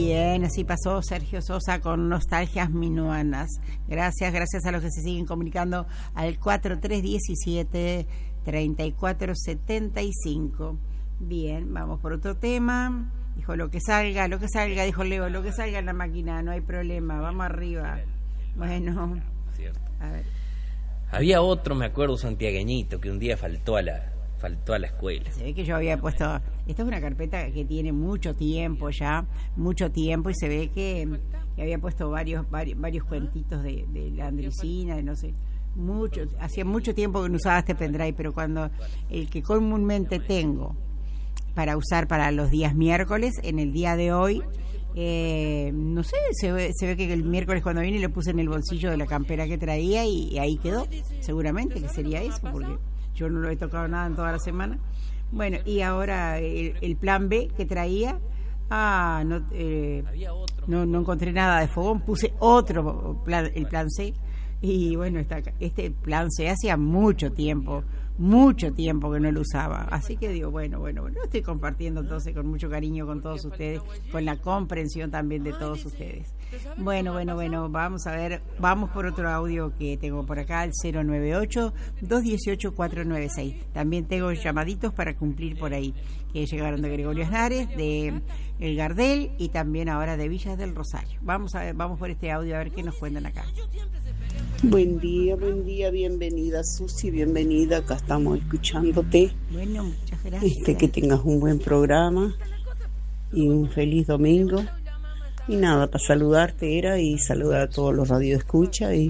Bien, así pasó Sergio Sosa con Nostalgias Minuanas. Gracias a los que se siguen comunicando al 4317-3475. Bien, vamos por otro tema. Dijo, lo que salga, dijo Leo, lo que salga en la máquina, no hay problema, vamos arriba. Bueno, a ver. Había otro, me acuerdo, santiagueñito, que un día faltó a la escuela. Se ve que yo había puesto, esta es una carpeta que tiene mucho tiempo, y se ve que había puesto varios cuentitos de la Andresina, de no sé, hacía mucho tiempo que no usaba este pendrive, pero cuando el que comúnmente tengo para usar para los días miércoles, en el día de hoy, no sé, se ve que el miércoles cuando vine lo puse en el bolsillo de la campera que traía y ahí quedó, seguramente que sería eso, porque yo no lo he tocado nada en toda la semana. Bueno, y ahora el plan B que traía, no encontré nada de fogón, puse otro plan, el plan C, y bueno, este plan C hacía mucho tiempo que no lo usaba, así que digo, bueno, lo estoy compartiendo entonces con mucho cariño con todos ustedes, con la comprensión también de todos ustedes. Bueno, vamos a ver, vamos por otro audio que tengo por acá, el 098-218-496. También tengo llamaditos para cumplir por ahí, que llegaron de Gregorio Aznares, de El Gardel y también ahora de Villas del Rosario. Vamos por este audio a ver qué nos cuentan acá. Buen día, bienvenida Susi, bienvenida, acá estamos escuchándote. Bueno, muchas gracias. Que tengas un buen programa y un feliz domingo. Y nada, para saludarte era y saludar a todos los radioescuchas y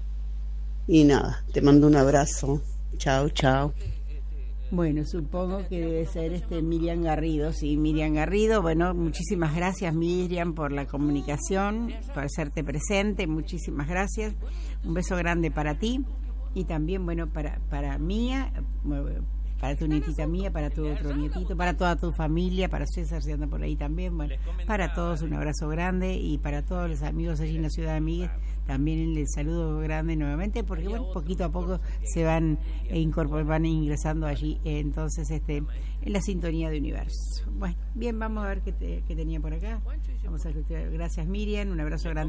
nada, te mando un abrazo. Chao. Bueno, supongo que debe ser Miriam Garrido. Sí, Miriam Garrido. Bueno, muchísimas gracias, Miriam, por la comunicación, por hacerte presente. Muchísimas gracias. Un beso grande para ti y también, bueno, para Mía, para tu nietita Mía, para tu otro nietito, para toda tu familia, para César, si anda por ahí también. Bueno, para todos un abrazo grande y para todos los amigos allí en la ciudad de Miguel también el saludo grande nuevamente, porque bueno, poquito a poco se van van ingresando allí, entonces en la sintonía de Universo. Bueno, bien, vamos a ver qué tenía por acá. Vamos a escuchar. Gracias, Miriam, un abrazo grande.